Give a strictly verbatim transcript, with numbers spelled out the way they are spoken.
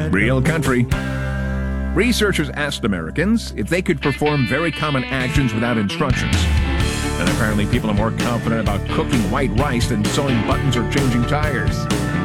Real country. Researchers asked Americans if they could perform very common actions without instructions. And apparently people are more confident about cooking white rice than sewing buttons or changing tires.